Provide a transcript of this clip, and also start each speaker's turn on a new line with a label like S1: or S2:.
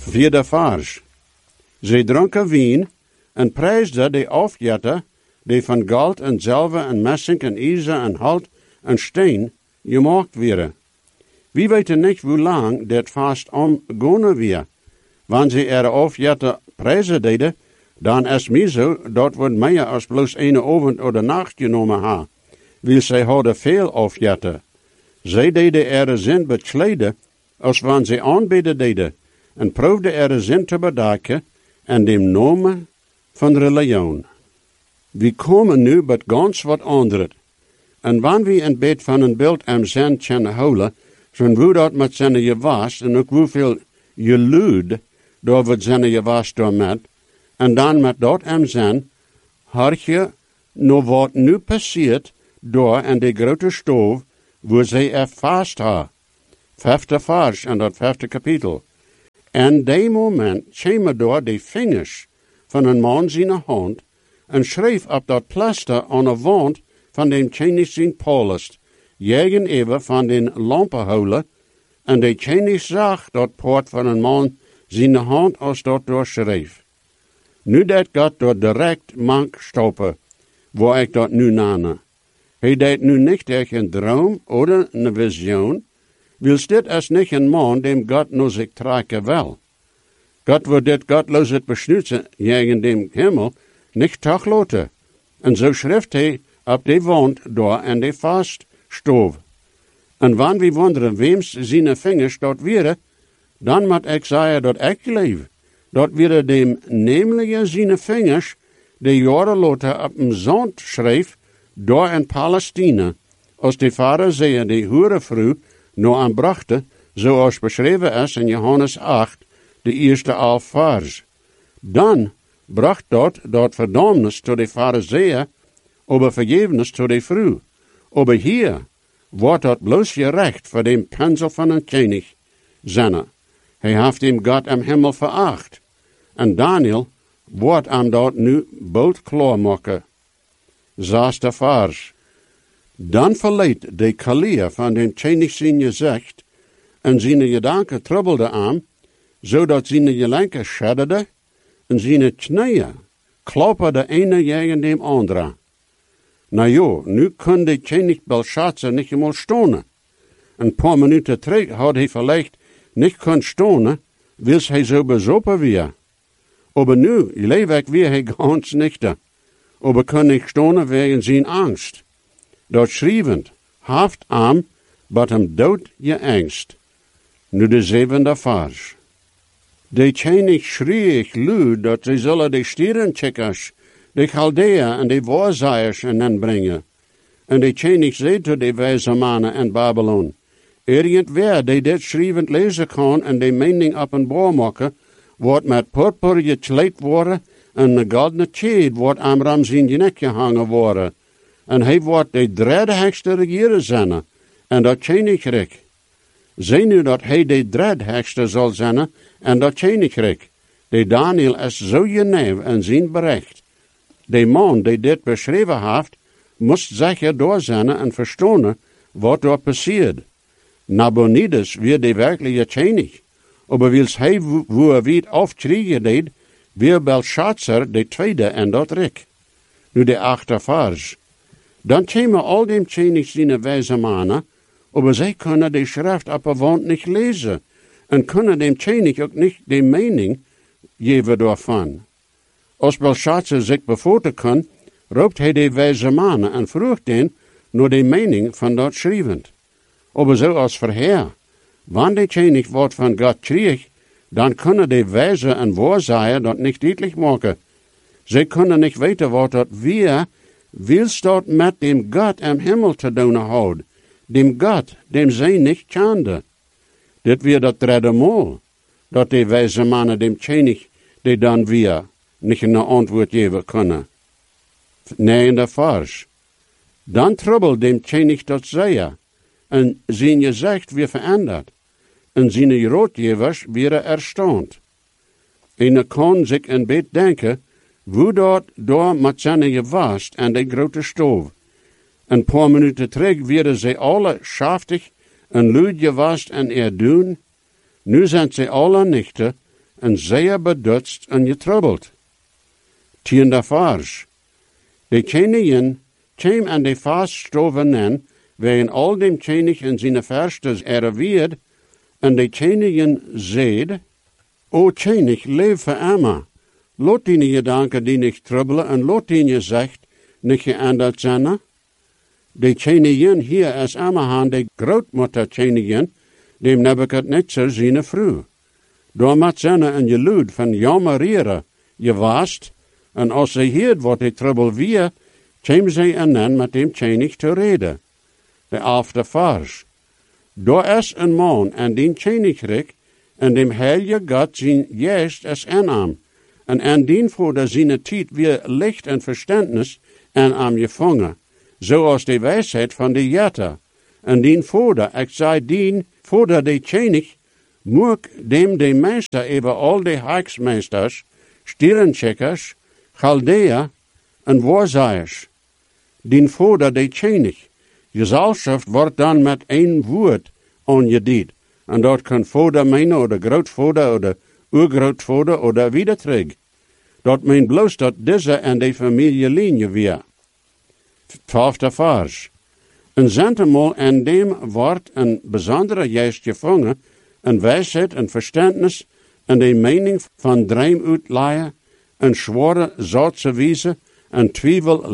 S1: Vierde vers. Zij dronken wien en prijsden de afjetten die van goud en zilver en messing en ijzer en hout en steen gemaakt werden. We weten niet hoe lang dit vast omgaan weer. Wanneer ze er afjetten prijzen deden, dan is mij zo, dat wordt meer als bloos een avond of nacht genomen ha. Wil zij hadden veel afjetten. Zij deden er zin bekleden, als wanneer ze aanbidden deden, en proefden er zin te bedaken, en dem namen van religion. We komen nu met ganz wat anders. En wanneer we een bed van een beeld am zijn kunnen houden, van hoe dat met zijn je was, en ook hoeveel je luid, door wat zijn je was door met, en dan met dat am zijn, had je nog wat nu passeert, door en de grote stoof, waar zij er vast ha. 5e vers en dat 5e kapitel. En die moment kwamen door de vingers van een man zijn hand en schreef op dat plaster aan de wand van de Chinese Paulus, gegenüber van den lampenholen, en de Chinese zag dat poort van een man zijn hand als dat doorschreef. Nu dat gaat door direct mank stoppen, waar ik dat nu nane. Hij deed nu niet durch een droom of een visioen, wils dit is niet een man dem God nu zich trekken wil. God wordt dit godloos het besnutzen tegen dem Himmel niet teruglaten. En zo schrift hij op de wand door en de vast stoof. En wanneer we wonderen weems zijn vingers dat wieren, dan moet ik zeggen dat ik leef. Dat wieren dem nemelijke zijn vingers, die jaren later op een zand schreef, door in Palestina, als de Farizeeën die hoerenvrouw nog aanbrachten, zoals beschreven is in Johannes 8, de eerste 11 vers. Dan bracht dat verdammnis tot de Farizeeën, aber vergevenis tot de vrouw. Aber hier wordt dat bloos gerecht voor de pensel van een koning zijn. Hij heeft hem God am Himmel veracht. En Daniel wordt hem dat nu boot klaarmaken. 6e vers. Dan verleed de kalier van den koning zijn gezicht, en zijn gedanken trubbelde aan, zodat zijn gelenken schadderde, en zijn knieën kloppen de ene tegen de andere. Nou ja, nu kon de koning Belshazzar niet eenmaal stonen. Een paar minuten terug had hij vielleicht niet kunnen stonen, wils hij zo bezopen weer. Aber nu leef ik weer hij ganz nichte. Aber kan niet stonen wegen zijn angst. Dat schrijvend, haft am, wat hem dood je angst. Nu de 7e vers. De koning schrie luid dat zij zullen de stierencheckers, de Chaldeeën en de waarzegers inbrengen. En de koning zei tot de wijze mannen in Babylon, irgendwer die dit schrijvend lezen kan en de mening openbaar maken, wordt met purper gekleed worden en een goldene tjeed wordt aan Ram zijn nek gehangen worden. En hij wordt de dreadhekste regeren zijn, en dat koninkrijk. Zie nu dat hij de dreadhekste zal zijn, en dat koninkrijk. De Daniel is zo geneef en zijn bericht. De man die dit beschreven heeft, moest zeker door zijn en verstaan wat er passiert. Nabonidus weer de werkelijke koning. Aber wils hij wo weet afkriegen deed, weer Belshazzar de tweede en dat rijk. Nu de 8e vers. Dan komen al dem koning zijn wijze mannen, aber zij kunnen de schrift op de wand niet lezen, en kunnen dem koning ook niet de mening geven daarvan. Als Belshazzar zich bevoten kan, roept hij de wijze mannen en vroeg den naar de mening van dat schrijvend. Aber zoals verheer, wanneer de koning wat van God kreeg, dan kunnen de wijze en waarzegger dat niet duidelijk maken. Zij kunnen niet weten wat dat weer wils dat met dem God am Himmel te doen houdt, dem God, dem zij niet kende. Dit weer dat derde maal, dat de wijze mannen dem koning, die dan weer niet een antwoord geven kunnen. 9e vers. Dan trubbel dem koning dat zeer, en zijn gezicht weer veranderd, en zijn raadgevers weer erstaunt. En kan zich een beetje denken, hoe dat door met zijn gewast en de grote stoof. Een paar minuten terug werden zij alle schaftig en luid gewast en erdoen. Nu zijn zij alle nichten en zeer bedutst en getroubled. Tiende vers. De Tjenien kwam aan de vaststoven nen, wegen al dem Tjenig in zijn verstes erweerd, en de Tjenien zeid, O Tjenig, leef voor immer. Lot die gedanken die niet trubbelen, en lot die je zegt, niet geändert zijn. De Tjenien hier is immer de grootmoeder Tjenien, dem Nebuchadnezzar zijn vrouw. Door met zijn een geluid van jammerieren, je waast, en als ze hierd wat de trubbel weer, kwam ze aan met dem Tjenig te reden. De 11e vers. Door is een man en dien Tjenigrik, en dem heilige God zijn geest is in hem, en aan dien voor de zijn tijd weer licht en verstandnis en hem gevangen, zoals de wijsheid van de Jetta. En dien voor ik zei dien, voor de Tjenig, moek dem de meester over al de heiksmeesters, stierencheckers, Chaldea en waarzegers. Dien voor de Tjenig. Gezelschap wordt dan met één woord aangediend. En dat kan vader meinen, oder grootvader, oder urgrootvader, oder wieder terug. Dat meent bloos dat deze en de familielinie weer. 12e vers. Een zentemal en dem wordt een bijzondere geest gevangen, een wijsheid en verstandnis, en de mening van dream uitleien, een zware, zoutse wijze, en twijfel